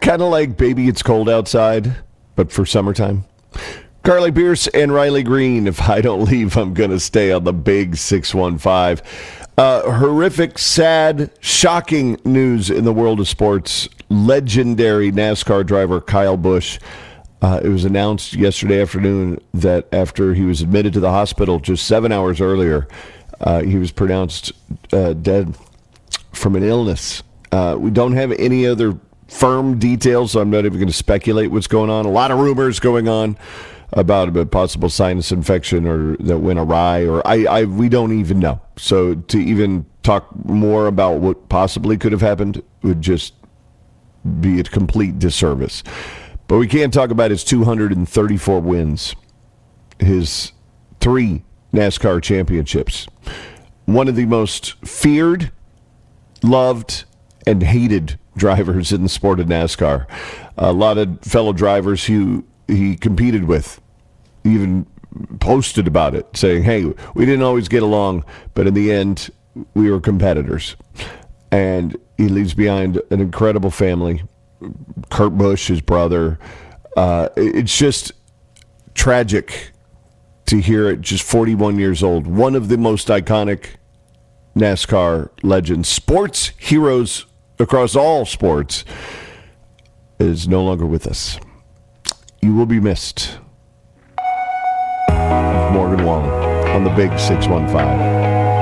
kind of like Baby It's Cold Outside, but for summertime. Carly Pierce and Riley Green, If I Don't Leave, I'm Going to Stay on the Big 615. Horrific, sad, shocking news in the world of sports. Legendary NASCAR driver Kyle Busch. It was announced yesterday afternoon that after he was admitted to the hospital just 7 hours earlier, he was pronounced dead from an illness. We don't have any other firm details, so I'm not even going to speculate what's going on. A lot of rumors going on about a possible sinus infection or that went awry, or we don't even know. So to even talk more about what possibly could have happened would just be a complete disservice. But we can talk about his 234 wins, his 3 NASCAR championships, one of the most feared, loved, and hated drivers in the sport of NASCAR. A lot of fellow drivers who he competed with even posted about it, saying, hey, we didn't always get along, but in the end, we were competitors. And he leaves behind an incredible family. Kurt Busch, his brother. It's just tragic to hear it, just 41 years old. One of the most iconic NASCAR legends, sports heroes across all sports, is no longer with us. You will be missed. Morgan Wallen on the Big 615.